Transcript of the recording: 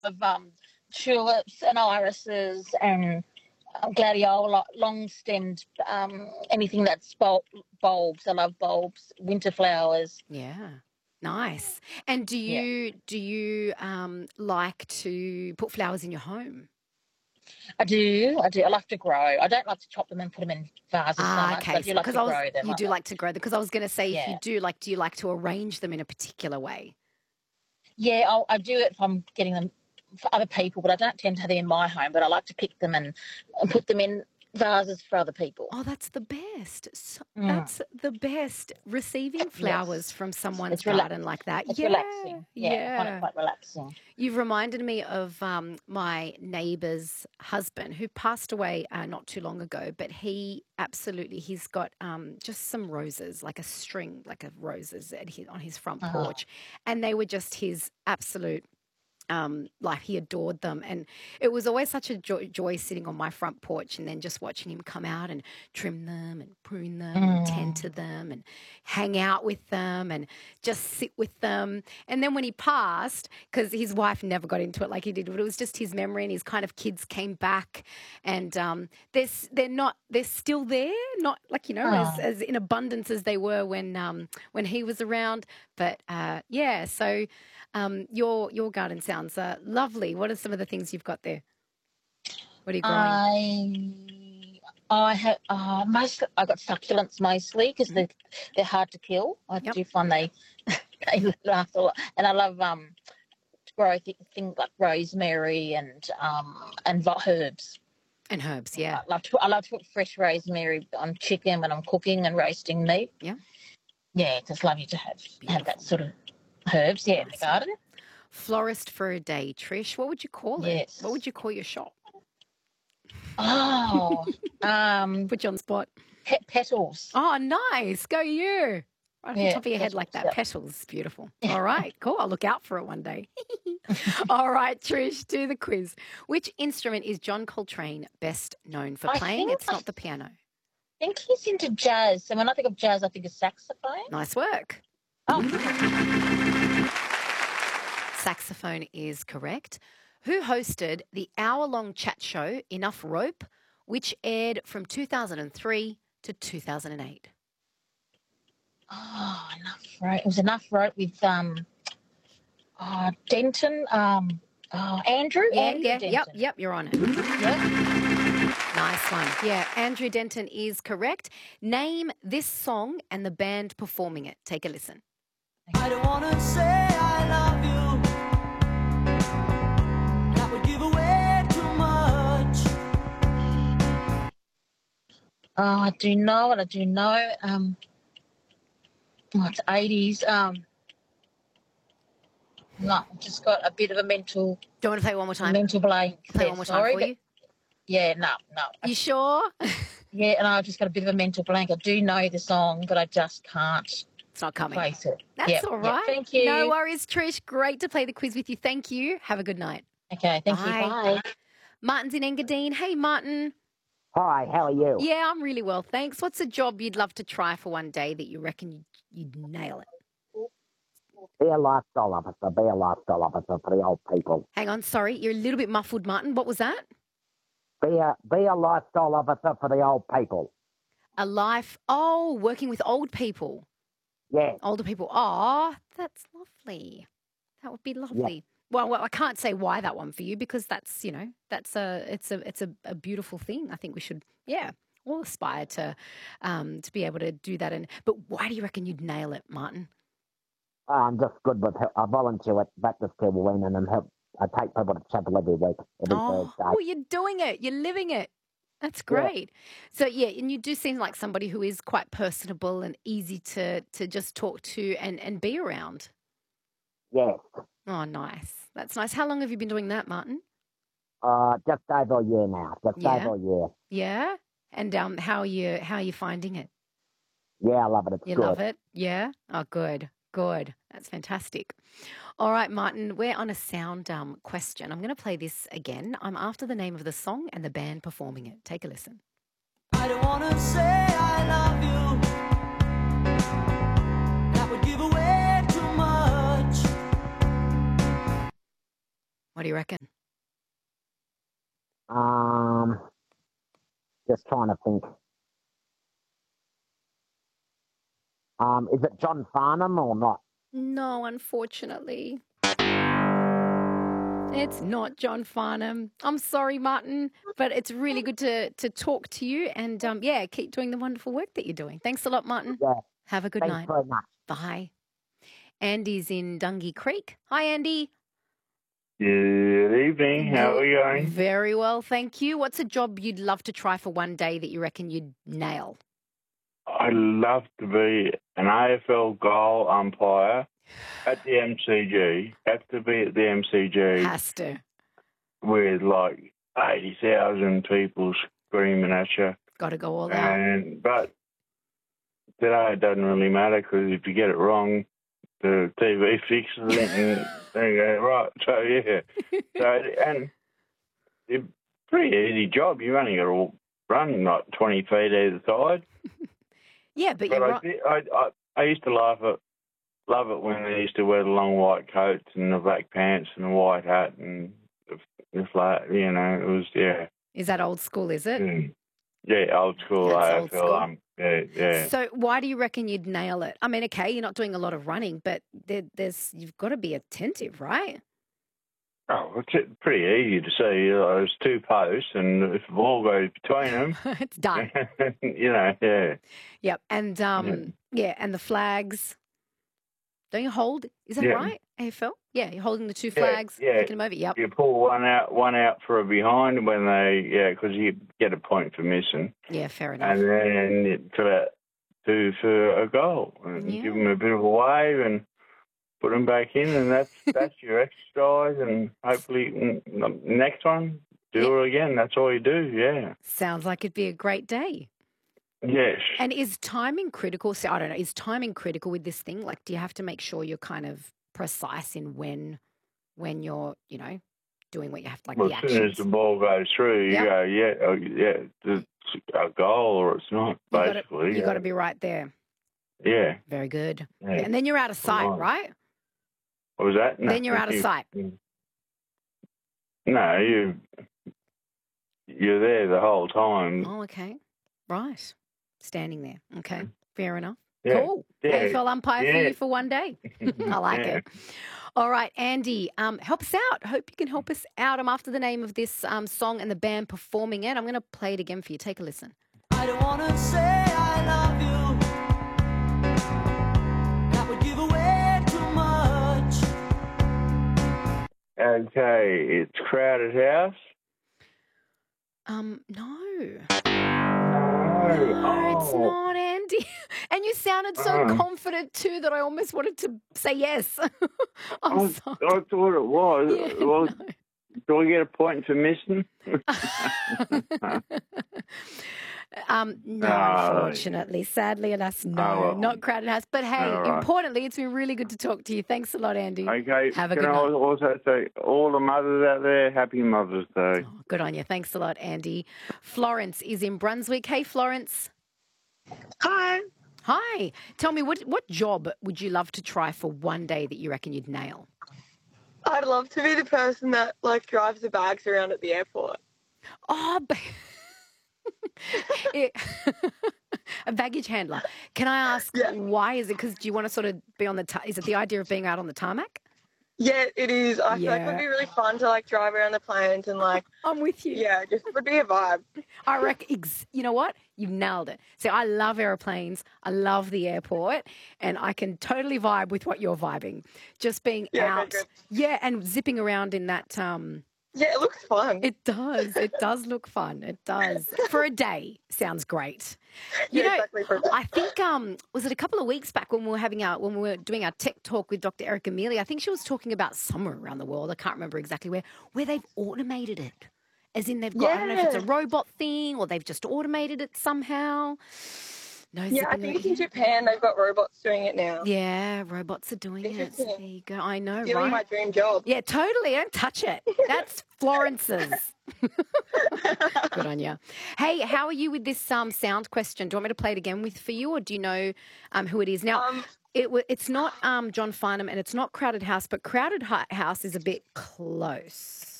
of tulips and irises and gladiola, long-stemmed, anything that's bulbs. I love bulbs, winter flowers. Yeah. Nice. And do Yeah. you like to put flowers in your home? I do. I like to grow. I don't like to chop them and put them in vases so much, but Okay. I do like Because to grow them. you do like to grow them. Because I was going to say, if you Yeah. do, like, do you like to arrange them in a particular way? Yeah, I do it if I'm getting them for other people, but I don't tend to have them in my home, but I like to pick them and put them in vases for other people. Oh, that's the best. So, Mm. that's the best. Receiving flowers Yes. from someone's It's garden like that. it's Yeah. relaxing. Yeah, I find it Yeah. quite relaxing. You've reminded me of my neighbour's husband who passed away not too long ago, but he's got just some roses, like a string, like of roses on his front Uh-huh. porch. And they were just his absolute, like he adored them. And it was always such a joy sitting on my front porch and then just watching him come out and trim them and prune them and tend to them and hang out with them and just sit with them. And then when he passed, because his wife never got into it like he did, but it was just his memory, and his kind of kids came back, and they're still there, not like, as in abundance as they were when he was around. But yeah, so your garden sounds lovely. What are some of the things you've got there? What are you growing? I have I got succulents mostly because they're hard to kill. I Yep. do find they last a lot, and I love to grow things like rosemary and herbs. And herbs, yeah. I love to put fresh rosemary on chicken when I'm cooking and roasting meat. Yeah. Yeah, it's just lovely to have that sort of herbs. Yeah, in the Nice. garden. Florist for a day, Trish. What would you call it? Yes. What would you call your shop? Oh, Put you on the spot. petals. Oh, nice. Go you. Right on the Yeah, top of your head like that. petals, Petals. Beautiful. All right, cool. I'll look out for it one day. All right, Trish, do the quiz. Which instrument is John Coltrane best known for playing? It's not the piano. I think he's into jazz. So when I think of jazz, I think of saxophone. Nice work. Oh, Saxophone is correct. Who hosted the hour-long chat show Enough Rope, which aired from 2003 to 2008? oh, enough rope. It was enough rope with Denton. Andrew. Yeah, Andrew Denton. Yep, you're on it. Yep. Nice one. Yeah, Andrew Denton is correct. Name this song and the band performing it. Take a listen. I don't want to say I love you. That would give away too much. Oh, I do know it. I do know. It's 80s. No, I've just got a bit of a mental Do you want to play it one more time? blank. Play it there, one more time sorry, for you. Yeah, no. You sure? Yeah, and I've just got a bit of a mental blank. I do know the song, but I just can't It's not coming. place it. That's all right. Thank you. No worries, Trish. Great to play the quiz with you. Thank you. Have a good night. Okay, thank you. Bye. Bye. Martin's in Engadine. Hey, Martin. Hi, how are you? Yeah, I'm really well, thanks. What's a job you'd love to try for one day that you reckon you'd nail it? Be a lifestyle officer. Be a lifestyle officer for the old people. Hang on, sorry. You're a little bit muffled, Martin. What was that? Be a lifestyle officer for the old people. Working with old people. Yeah. Older people. Oh, that's lovely. That would be lovely. Well, I can't say why that one for you because that's it's a beautiful thing. I think we should, all aspire to be able to do that. But why do you reckon you'd nail it, Martin? I'm just good with help. I volunteer at Baptist Table Women and help. I take people to chapel every week, every Thursday. You're doing it. You're living it. That's great. So, and you do seem like somebody who is quite personable and easy to just talk to and be around. Yes. Oh, nice. That's nice. How long have you been doing that, Martin? Just over a year now. Over a year. Yeah? And how are you finding it? Yeah, I love it. It's You good. love it? Yeah? Oh, good. Good. That's fantastic. All right, Martin, we're on a sound question. I'm going to play this again. I'm after the name of the song and the band performing it. Take a listen. I don't want to say I love you. That would give away too much. What do you reckon? Just trying to think. Is it John Farnham or not? No, unfortunately. It's not John Farnham. I'm sorry, Martin, but it's really good to talk to you and, keep doing the wonderful work that you're doing. Thanks a lot, Martin. Yeah. Have a good Thanks night. very much. Bye. Andy's in Dungy Creek. Hi, Andy. Good evening. How are we going? Very well, thank you. What's a job you'd love to try for one day that you reckon you'd nail? I'd love to be an AFL goal umpire at the MCG. Have to be at the MCG Has to. with like 80,000 people screaming at you. Got to go all out. But today it doesn't really matter because if you get it wrong, the TV fixes it and they go, right. So, yeah. And it's a pretty easy job. You only got to run like 20 feet either side. Yeah, but you're right. I used to love it when they used to wear the long white coats and the black pants and the white hat and the flat, it was, yeah. Is that old school, is it? Yeah, old school That's AFL. old school. Yeah. So why do you reckon you'd nail it? I mean, okay, you're not doing a lot of running, but you've got to be attentive, right? Oh, it's pretty easy to see. There's two posts, and if the ball goes between them, it's done. Yeah. Yep, and and the flags. Don't you hold? Is that right? AFL? Yeah, you're holding the two flags, taking them over. Yep. You pull one out for a behind when because you get a point for missing. Yeah, fair enough. And then you fill out two for a goal, and give them a bit of a wave and put them back in, and that's your exercise. And hopefully, next one, do it again. That's all you do. Yeah. Sounds like it'd be a great day. Yes. And is timing critical? So I don't know. Is timing critical with this thing? Like, do you have to make sure you're kind of precise in when you're, doing what you have to, like the actions? As soon as the ball goes through, you go, it's a goal or it's not, basically. You got to be right there. Yeah. Very good. Yeah. And then you're out of sight, right? What was that? No, then you're out of sight. No, you're there the whole time. Oh, okay. Right. Standing there. Okay. Fair enough. Yeah. Cool. Yeah. AFL umpire for you for one day. I like it. All right, Andy, help us out. Hope you can help us out. I'm after the name of this song and the band performing it. I'm going to play it again for you. Take a listen. I don't wanna say I love you. That would give away too much. Okay, it's Crowded House. No. No, it's not, Andy. And you sounded so confident too that I almost wanted to say yes. I'm sorry. I thought it was. Yeah, Well, do I get a point for missing? No, unfortunately. Sadly, alas, no. Not Crowded House. But hey, importantly, it's been really good to talk to you. Thanks a lot, Andy. Okay. Have a good night. night. Can I also say, all the mothers out there, happy Mother's Day. Oh, good on you. Thanks a lot, Andy. Florence is in Brunswick. Hey, Florence. Hi. Hi. Tell me, what job would you love to try for one day that you reckon you'd nail? I'd love to be the person that drives the bags around at the airport. Oh, a baggage handler. Can I ask why? Is it because do you want to sort of be on is it the idea of being out on the tarmac? Yeah, it is. I feel like it would be really fun to drive around the planes and I'm with you. Yeah, just would be a vibe. I reckon, you know what? You've nailed it. See, I love airplanes. I love the airport. And I can totally vibe with what you're vibing. Just being out. Yeah, and zipping around in that. Yeah, it looks fun. It does. It does look fun. It does. For a day, sounds great. You know, exactly. For a day. I think was it a couple of weeks back when we were doing our tech talk with Dr. Erica Mealy? I think she was talking about somewhere around the world. I can't remember exactly where they've automated it. As in they've got, I don't know if it's a robot thing or they've just automated it somehow. No, yeah, I think it's in Japan. They've got robots doing it now. Yeah, robots are doing it. There you go. I know, Doing my dream job. Yeah, totally. Don't touch it. That's Florence's. Good on you. Hey, how are you with this sound question? Do you want me to play it again for you, or do you know who it is? Now, It's not John Farnham and it's not Crowded House, but Crowded House is a bit close.